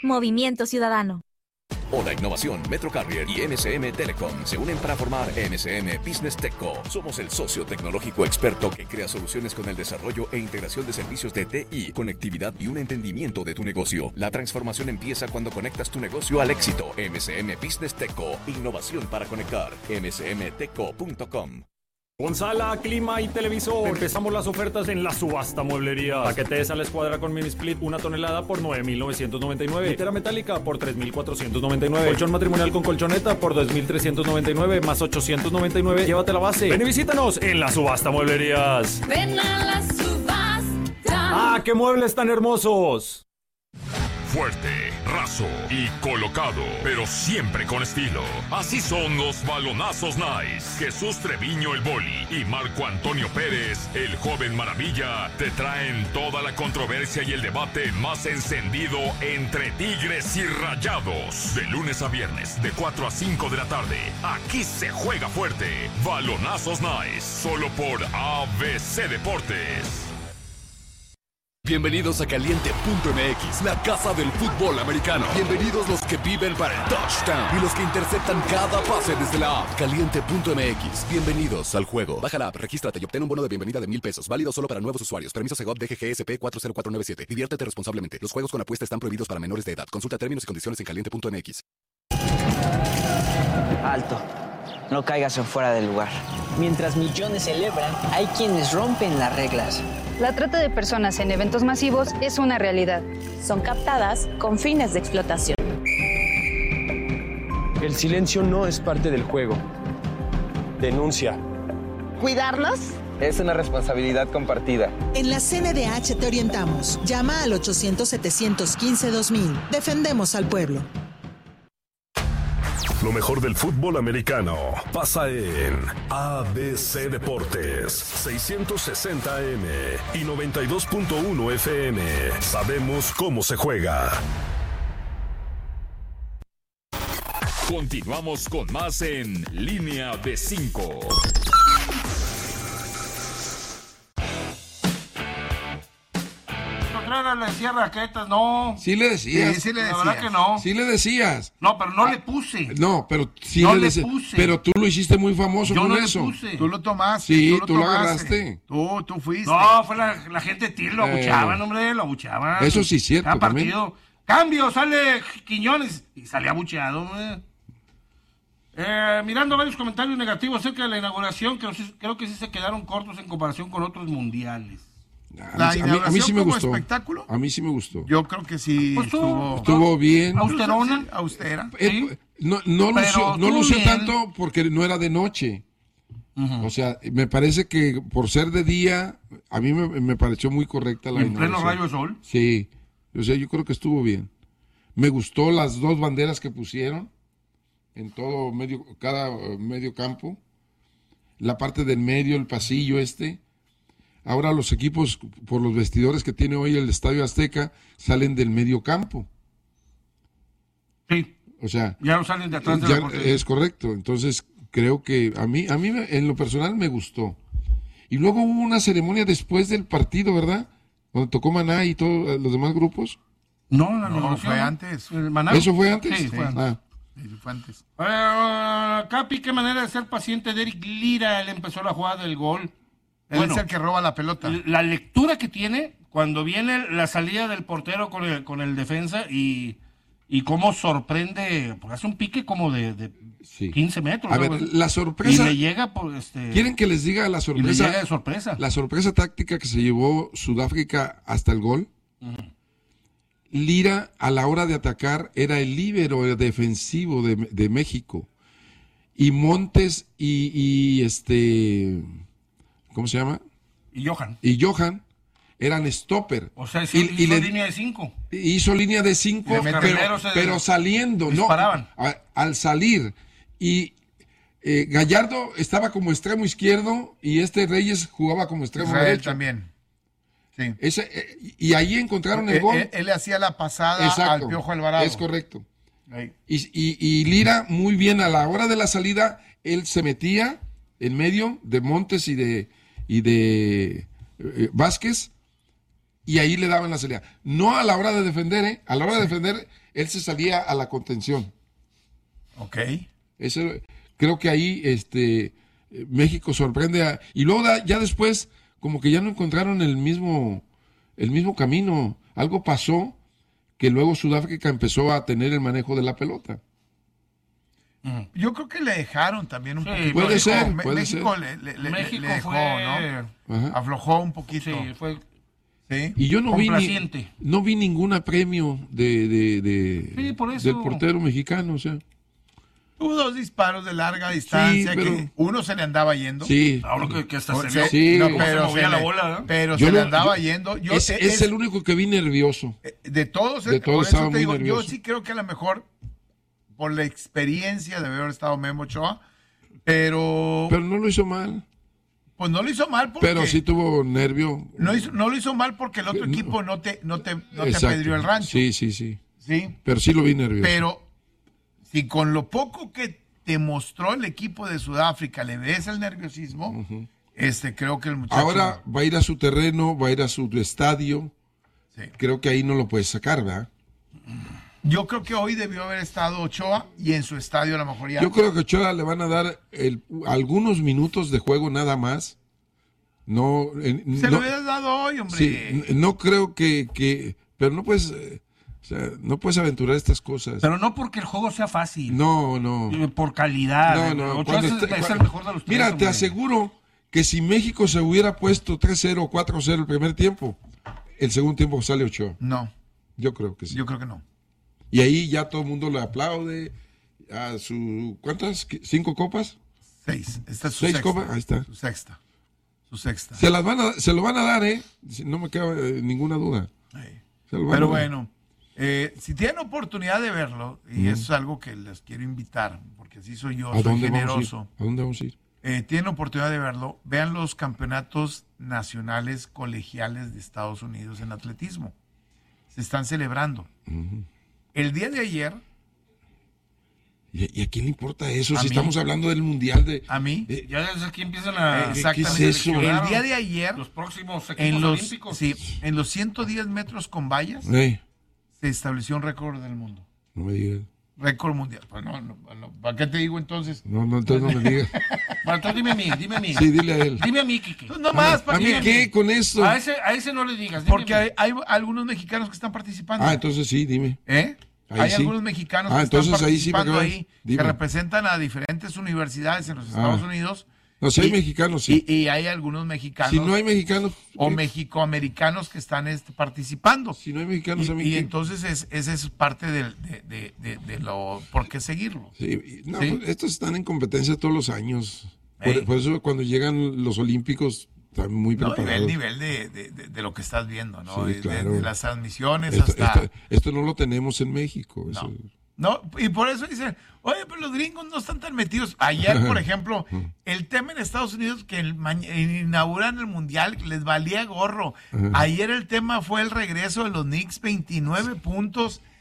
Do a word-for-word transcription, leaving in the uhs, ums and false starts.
Movimiento Ciudadano. Oda Innovación, Metro Carrier y M S M Telecom se unen para formar M S M Business Techco. Somos el socio tecnológico experto que crea soluciones con el desarrollo e integración de servicios de T I, conectividad y un entendimiento de tu negocio. La transformación empieza cuando conectas tu negocio al éxito. M S M Business Techco, innovación para conectar. m s m techco punto com. Con sala, clima y televisor. Empezamos las ofertas en la subasta mueblería. Paquete de sala escuadra con mini split, una tonelada por nueve mil novecientos noventa y nueve. Litera metálica por tres mil cuatrocientos noventa y nueve. Colchón matrimonial con colchoneta por dos mil trescientos noventa y nueve más ochocientos noventa y nueve. Llévate la base. Ven y visítanos en la subasta mueblerías. Ven a la subasta. ¡Ah, qué muebles tan hermosos! Fuerte, raso y colocado, pero siempre con estilo. Así son los balonazos Nice. Jesús Treviño el Boli y Marco Antonio Pérez, el joven maravilla, te traen toda la controversia y el debate más encendido entre Tigres y Rayados. De lunes a viernes, de cuatro a cinco de la tarde. Aquí se juega fuerte. Balonazos Nice, solo por A B C Deportes. Bienvenidos a Caliente punto m x, la casa del fútbol americano. Bienvenidos los que viven para el touchdown y los que interceptan cada pase desde la app. Caliente punto m x, bienvenidos al juego. Baja la app, regístrate y obtén un bono de bienvenida de mil pesos. Válido solo para nuevos usuarios. Permiso Segov D G G S P cuatro cero cuatro nueve siete. Diviértete responsablemente. Los juegos con apuesta están prohibidos para menores de edad. Consulta términos y condiciones en caliente punto m x. Alto. No caigas en fuera del lugar. Mientras millones celebran, hay quienes rompen las reglas. La trata de personas en eventos masivos es una realidad. Son captadas con fines de explotación. El silencio no es parte del juego. Denuncia. ¿Cuidarlos? Es una responsabilidad compartida. En la C N D H te orientamos. Llama al ochocientos, setecientos quince, dos mil. Defendemos al pueblo. Lo mejor del fútbol americano pasa en A B C Deportes, seiscientos sesenta A M y noventa y dos punto uno F M. Sabemos cómo se juega. Continuamos con más en Línea de cinco. Le decía raquetas, no. Sí le decías. Sí, sí le decías. La verdad que no. Sí le decías. No, pero no ah, le puse. No, pero sí no le, le decías. puse. Pero tú lo hiciste muy famoso Yo con no eso. Le puse. Tú lo tomaste. Sí, tú lo, tú lo tomaste. agarraste. Tú, tú fuiste. No, fue la, la gente tiro, lo Eh. abuchaban, hombre, lo abuchaban. Eso sí es cierto Cada también. partido. Cambio, sale Quiñones y sale abucheado, hombre. Eh, mirando varios comentarios negativos acerca de la inauguración, que creo que sí se quedaron cortos en comparación con otros mundiales. La a, mí, a, mí, a mí sí me como gustó. espectáculo. A mí sí me gustó. Yo creo que sí pues tú, estuvo, estuvo bien. Austerona. Sí, austera. Eh, ¿Sí? No, no Pero lució, no lució bien. tanto porque no era de noche. Uh-huh. O sea, me parece que por ser de día, a mí me, me pareció muy correcta la ¿Y en pleno inauguración. rayo de sol? Sí. O sea, yo creo que estuvo bien. Me gustó las dos banderas que pusieron en todo medio, cada uh, medio campo. La parte del medio, el pasillo este. Ahora los equipos, por los vestidores que tiene hoy el Estadio Azteca, salen del medio campo. Sí. O sea, ya no salen de atrás de ya, la portería. es correcto. Entonces, creo que a mí, a mí en lo personal me gustó. Y luego hubo una ceremonia después del partido, ¿verdad? Donde tocó Maná y todos los demás grupos. No, la No, no, fue antes. Maná. ¿Eso fue antes? Sí, fue antes. Ah. Sí, fue antes. Uh, Capi, qué manera de ser paciente de Eric Lira. Él empezó la jugada del gol. Él Bueno, es el que roba la pelota. La lectura que tiene cuando viene la salida del portero con el, con el defensa y, y cómo sorprende, porque hace un pique como de, de sí. quince metros. A ¿no? ver, la sorpresa. Y le llega por este. ¿Quieren que les diga la Y le sorpresa? llega de sorpresa. La sorpresa táctica que se llevó Sudáfrica hasta el gol. Uh-huh. Lira, a la hora de atacar, era el líbero defensivo de, de México. Y Montes y, y este. ¿Cómo se llama? Y Johan. Y Johan eran stopper. O sea, hizo, y, hizo y le, línea de cinco. Hizo línea de cinco, pero, se pero saliendo, disparaban. no, a, al salir. Y eh, Gallardo estaba como extremo izquierdo y este Reyes jugaba como extremo Israel derecho. también. Sí. Ese, eh, y ahí encontraron el Eh, gol. Él, él le hacía la pasada Exacto, al Piojo Alvarado. es correcto. Ahí. Y, y, y Lira, muy bien, a la hora de la salida, él se metía en medio de Montes y de, y de eh, Vázquez, y ahí le daban la salida. No a la hora de defender, ¿eh? A la hora de defender, él se salía a la contención. Ok. Eso, creo que ahí este, México sorprende. A, y luego da, ya después, como que ya no encontraron el mismo, el mismo camino. Algo pasó que luego Sudáfrica empezó a tener el manejo de la pelota. Yo creo que le dejaron también un Sí, poquito. puede México, ser, Me- puede México ser. le, le- le- México le dejó, fue- ¿no? Ajá. Aflojó un poquito. Sí, fue Sí. Y yo no vi, ni, complaciente. no vi ningún apremio de, de, de- Sí, por eso. del portero mexicano. O sea, Hubo dos disparos de larga distancia pero- que uno se le andaba yendo. sí. Ahora que, que hasta O se sea, vio Sí. cómo pero se movía se la le- bola, ¿eh? Pero Yo se le lo- andaba yo- yendo. Yo, es, eh, es es- el único que vi nervioso. De todos, De eh, todos por eso estaba te muy digo, nervioso. yo sí creo que a lo mejor por la experiencia de haber estado Memo Ochoa, pero, Pero no lo hizo mal. pues no lo hizo mal porque Pero sí tuvo nervio. no, hizo, no lo hizo mal porque el otro No. equipo no te no te no te Exacto. apedreó el rancho. Sí, sí, sí. ¿Sí? Pero sí lo vi nervioso. Pero si con lo poco que te mostró el equipo de Sudáfrica le ves el nerviosismo, este creo que el muchacho Ahora va a ir a su terreno, va a ir a su estadio. Sí. Creo que ahí no lo puedes sacar, ¿verdad? yo creo que hoy debió haber estado Ochoa y en su estadio a lo mejor ya. Yo creo que a Ochoa le van a dar el- algunos minutos de juego nada más. No, eh, Se no, lo hubieras dado hoy, hombre. sí, n- no creo que, que, pero no puedes, eh, o sea, no puedes aventurar estas cosas. Pero no porque el juego sea fácil. No, no. Eh, Por calidad. No, eh, no. Ochoa cuando es, está- es cua- el mejor de los tres. Mira, te hombre. aseguro que si México se hubiera puesto tres cero o cuatro cero el primer tiempo, el segundo tiempo sale Ochoa. No, Yo creo que sí. yo creo que no. Y ahí ya todo el mundo le aplaude a su... ¿Cuántas? ¿Qué? ¿Cinco copas? Seis. Esta es su ¿Seis sexta. copas? Ahí está. Su sexta. Su sexta. Se, las van a, se lo van a dar, ¿eh? Si no me queda eh, ninguna duda. Ahí. Se lo van Pero a dar. bueno, eh, si tienen oportunidad de verlo, y Ujú. eso es algo que les quiero invitar, porque así soy yo, ¿A soy dónde vamos a ir? generoso. ¿A dónde vamos a ir? Eh, tienen oportunidad de verlo, vean los campeonatos nacionales colegiales de Estados Unidos en atletismo. Se están celebrando. Ujú. El día de ayer, ¿Y, y a quién le importa eso? A Si mí. estamos hablando del mundial de... a mí, eh, Ya desde aquí empiezan a. Eh, exactamente. ¿qué es eso? el día de ayer, Los próximos equipos en los, olímpicos. sí, en los ciento diez metros con vallas, eh, se estableció un récord del mundo. no me digas. Récord mundial. Pues no, no, no, ¿para qué te digo entonces? No, no, entonces no me digas. Bueno, entonces dime a mí, dime a mí. Sí, dile a él. Dime a mí, Quique. Pues no más, ¿para ¿A mí qué? qué con eso? A ese, a ese no le digas. dime Porque a mí. hay, hay algunos mexicanos que están participando. Ah, entonces sí, dime. ¿Eh? Ahí Hay sí. algunos mexicanos Ah, que están entonces ahí sí, participando para que ahí, veas. que Dime. representan a diferentes universidades en los Estados Ah. Unidos. No, si hay Y- mexicanos, sí. Y, y hay algunos mexicanos Si no hay mexicanos... o ¿qué? mexicoamericanos que están este, participando. Si no hay mexicanos, Y, ¿a mí y qué? entonces es, esa es parte del- de, de, de, de lo... ¿Por qué seguirlo? Sí, y- no, ¿Sí? pues, estos están en competencia todos los años. Por, Ey. por eso cuando llegan los olímpicos están muy No, y ve preparados. el nivel de, de, de- de lo que estás viendo, ¿no? Sí, De- claro. de, las transmisiones esto, hasta... esto- esto no lo tenemos en México. eso- No, y por eso dicen, oye, pero los gringos no están tan metidos. Ayer, por ejemplo, el tema en Estados Unidos que el ma- inauguran el Mundial, les valía gorro. Ajá. Ayer el tema fue el regreso de los Knicks, veintinueve puntos